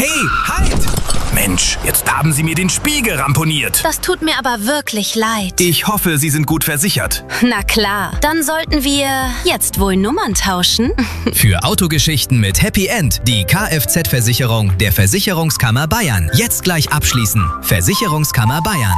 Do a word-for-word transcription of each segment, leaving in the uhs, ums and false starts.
Hey, halt! Mensch, jetzt haben Sie mir den Spiegel ramponiert. Das tut mir aber wirklich leid. Ich hoffe, Sie sind gut versichert. Na klar, dann sollten wir jetzt wohl Nummern tauschen. Für Autogeschichten mit Happy End die Kfz-Versicherung der Versicherungskammer Bayern. Jetzt gleich abschließen. Versicherungskammer Bayern.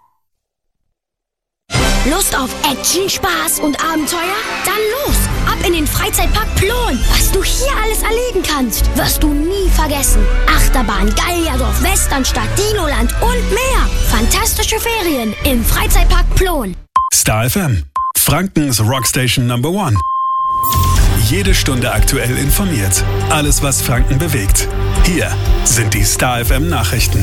Lust auf Action, Spaß und Abenteuer? Dann los! Ab in den Freizeitpark Plon! Was du hier alles erleben kannst, wirst du nie vergessen. Achterbahn, Gallierdorf, Westernstadt, Dinoland und mehr. Fantastische Ferien im Freizeitpark Plon. Star F M, Frankens Rockstation Number One. Jede Stunde aktuell informiert. Alles, was Franken bewegt. Hier sind die Star F M Nachrichten.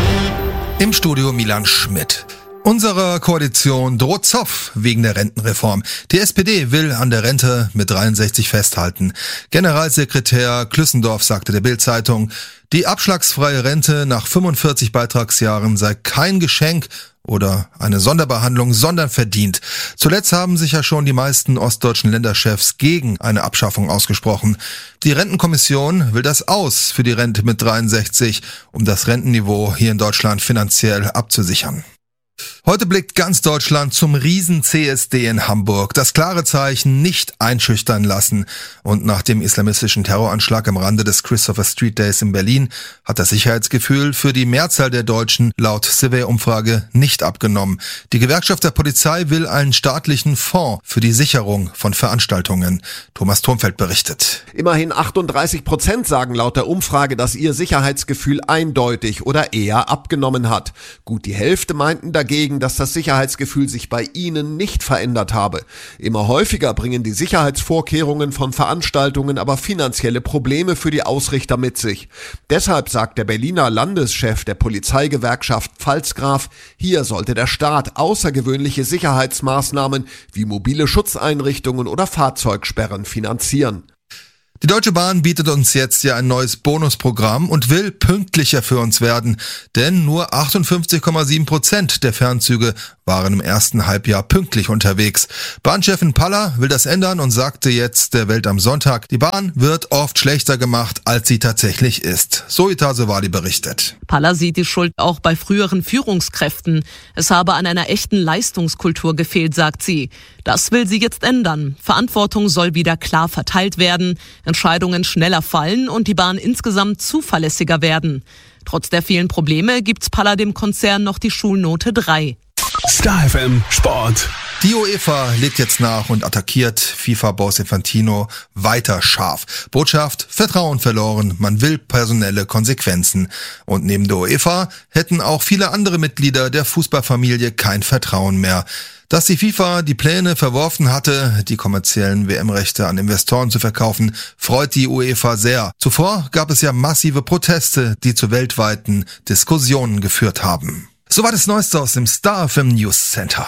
Im Studio Milan Schmidt. Unserer Koalition droht Zoff wegen der Rentenreform. Die S P D will an der Rente mit dreiundsechzig festhalten. Generalsekretär Klüssendorf sagte der Bild-Zeitung, die abschlagsfreie Rente nach fünfundvierzig Beitragsjahren sei kein Geschenk oder eine Sonderbehandlung, sondern verdient. Zuletzt haben sich ja schon die meisten ostdeutschen Länderchefs gegen eine Abschaffung ausgesprochen. Die Rentenkommission will das Aus für die Rente mit dreiundsechzig, um das Rentenniveau hier in Deutschland finanziell abzusichern. Heute blickt ganz Deutschland zum Riesen-C S D in Hamburg. Das klare Zeichen, nicht einschüchtern lassen. Und nach dem islamistischen Terroranschlag am Rande des Christopher Street Days in Berlin hat das Sicherheitsgefühl für die Mehrzahl der Deutschen laut Survey-Umfrage nicht abgenommen. Die Gewerkschaft der Polizei will einen staatlichen Fonds für die Sicherung von Veranstaltungen. Thomas Thomfeld berichtet. Immerhin achtunddreißig Prozent sagen laut der Umfrage, dass ihr Sicherheitsgefühl eindeutig oder eher abgenommen hat. Gut die Hälfte meinten dagegen, dass das Sicherheitsgefühl sich bei ihnen nicht verändert habe. Immer häufiger bringen die Sicherheitsvorkehrungen von Veranstaltungen aber finanzielle Probleme für die Ausrichter mit sich. Deshalb sagt der Berliner Landeschef der Polizeigewerkschaft Pfalzgraf, hier sollte der Staat außergewöhnliche Sicherheitsmaßnahmen wie mobile Schutzeinrichtungen oder Fahrzeugsperren finanzieren. Die Deutsche Bahn bietet uns jetzt ja ein neues Bonusprogramm und will pünktlicher für uns werden, denn nur achtundfünfzig Komma sieben Prozent der Fernzüge waren im ersten Halbjahr pünktlich unterwegs. Bahnchefin Paller will das ändern und sagte jetzt der Welt am Sonntag, die Bahn wird oft schlechter gemacht, als sie tatsächlich ist. Zoita Sowali berichtet. Paller sieht die Schuld auch bei früheren Führungskräften. Es habe an einer echten Leistungskultur gefehlt, sagt sie. Das will sie jetzt ändern. Verantwortung soll wieder klar verteilt werden, Entscheidungen schneller fallen und die Bahn insgesamt zuverlässiger werden. Trotz der vielen Probleme gibt's Paller dem Konzern noch die Schulnote drei. Star F M Sport. Die UEFA legt jetzt nach und attackiert FIFA-Boss Infantino weiter scharf. Botschaft: Vertrauen verloren, man will personelle Konsequenzen. Und neben der UEFA hätten auch viele andere Mitglieder der Fußballfamilie kein Vertrauen mehr. Dass die FIFA die Pläne verworfen hatte, die kommerziellen W M-Rechte an Investoren zu verkaufen, freut die UEFA sehr. Zuvor gab es ja massive Proteste, die zu weltweiten Diskussionen geführt haben. Soweit das Neueste aus dem Star F M News Center.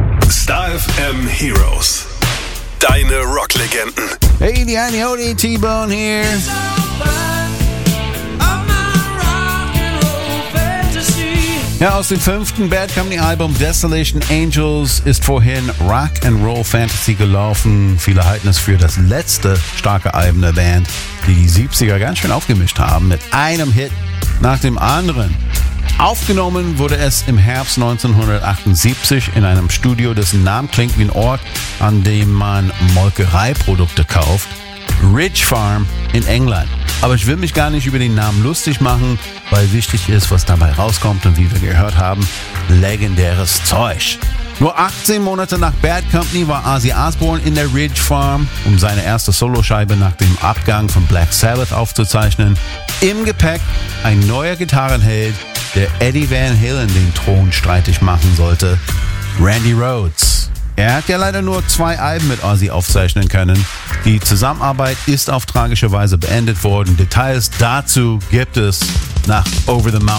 Star F M Heroes. Deine Rocklegenden. Hey, die Annie Hody, T-Bone here. Ja, aus dem fünften Bad Company Album Desolation Angels ist vorhin Rock and Roll Fantasy gelaufen. Viele halten es für das letzte starke Album der Band, die die siebziger ganz schön aufgemischt haben mit einem Hit nach dem anderen. Aufgenommen wurde es im Herbst neunzehnhundertachtundsiebzig in einem Studio, dessen Name klingt wie ein Ort, an dem man Molkereiprodukte kauft. Ridge Farm in England. Aber ich will mich gar nicht über den Namen lustig machen, weil wichtig ist, was dabei rauskommt und wie wir gehört haben, legendäres Zeug. Nur achtzehn Monate nach Bad Company war Ozzy Osbourne in der Ridge Farm, um seine erste Soloscheibe nach dem Abgang von Black Sabbath aufzuzeichnen. Im Gepäck ein neuer Gitarrenheld, der Eddie Van Halen den Thron streitig machen sollte, Randy Rhoads. Er hat ja leider nur zwei Alben mit Ozzy aufzeichnen können. Die Zusammenarbeit ist auf tragische Weise beendet worden. Details dazu gibt es nach Over the Mountain.